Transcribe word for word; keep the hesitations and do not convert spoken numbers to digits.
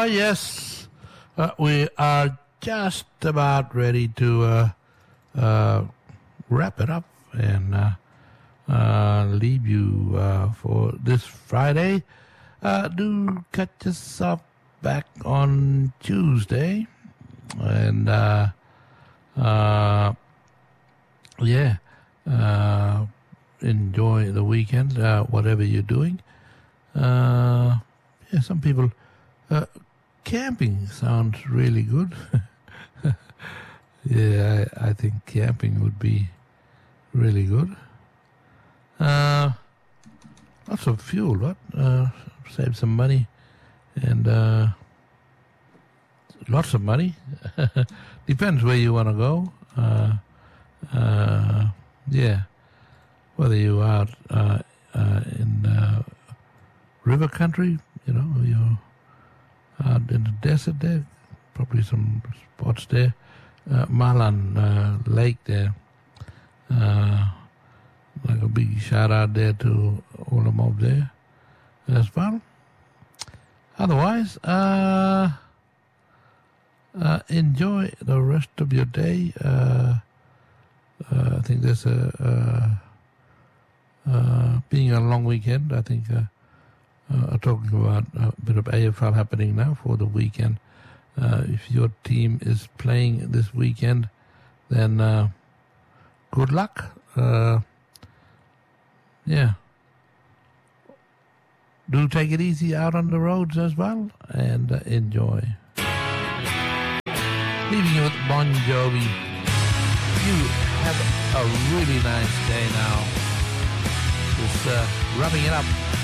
yes, uh, we are just about ready to uh, uh, wrap it up and uh, uh, leave you uh, for this Friday. Uh, do catch us up back on Tuesday. And, uh, uh, yeah, uh, enjoy the weekend, uh, whatever you're doing. Uh, yeah, some people, uh, camping sounds really good. yeah, I, I think camping would be really good. Uh, lots of fuel, what? Uh, save some money and, uh, lots of money. Depends where you want to go. Uh, uh, yeah. Whether you are uh, uh, in uh, river country, you know, you're out in the desert there, probably some spots there. Uh, Malan uh, Lake there. Uh, like a big shout out there to all the mob there as well. Otherwise, uh, uh, enjoy the rest of your day. Uh, uh, I think there's a... Uh, uh, being a long weekend, I think uh, uh, I'm talking about a bit of A F L happening now for the weekend. Uh, if your team is playing this weekend, then uh, good luck. Uh, yeah. Do take it easy out on the roads as well, and uh, enjoy. Leaving you with Bon Jovi. You have a really nice day now. Just uh, rubbing it up.